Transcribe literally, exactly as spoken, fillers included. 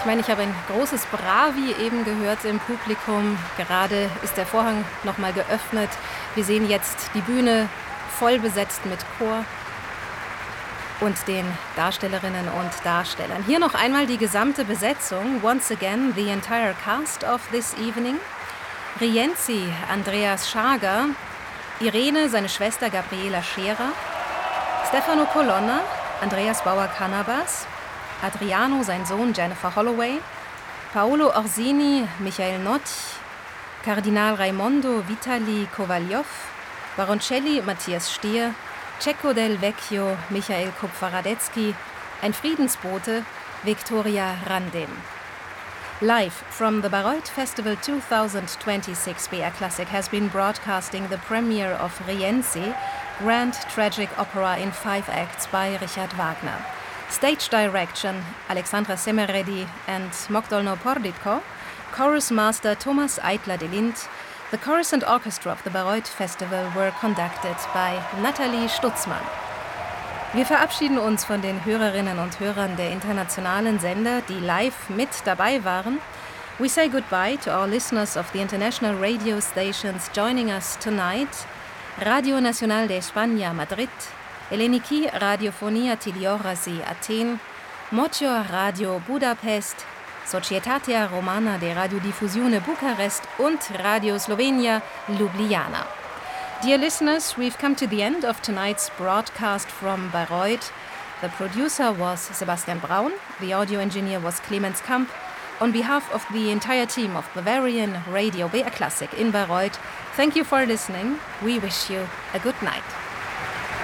meine, ich habe ein großes Bravi eben gehört im Publikum. Gerade ist der Vorhang nochmal geöffnet. Wir sehen jetzt die Bühne voll besetzt mit Chor und den Darstellerinnen und Darstellern. Hier noch einmal die gesamte Besetzung. Once again, the entire cast of this evening. Rienzi, Andreas Schager, Irene, seine Schwester Gabriela Scherer, Stefano Colonna, Andreas Bauer-Cannabas, Adriano, sein Sohn Jennifer Holloway, Paolo Orsini, Michael Notch, Kardinal Raimondo Vitali Kovaljow, Baroncelli, Matthias Stehr, Cecco del Vecchio, Michael Kupfer-Radetzky, ein Friedensbote, Victoria Randem. Live from the Bayreuth Festival twenty twenty-six, B R Classic has been broadcasting the premiere of Rienzi, Grand Tragic Opera in five acts by Richard Wagner. Stage direction, Alexandra Semeredi and Mogdolno Porditko. Chorus master, Thomas Eitler-de Lind. The chorus and orchestra of the Bayreuth Festival were conducted by Nathalie Stutzmann. Wir verabschieden uns von den Hörerinnen und Hörern der internationalen Sender, die live mit dabei waren. We say goodbye to our listeners of the international radio stations joining us tonight. Radio Nacional de España, Madrid. Eleniki Radiofonia Tiliorasi, Athen. Mocio Radio Budapest. Societatea Romana de Radiodifusione Bukarest und Radio Slovenia Ljubljana. Dear listeners, we've come to the end of tonight's broadcast from Bayreuth. The producer was Sebastian Braun, the audio engineer was Clemens Kamp. On behalf of the entire team of Bavarian Radio B R Classic in Bayreuth, thank you for listening. We wish you a good night.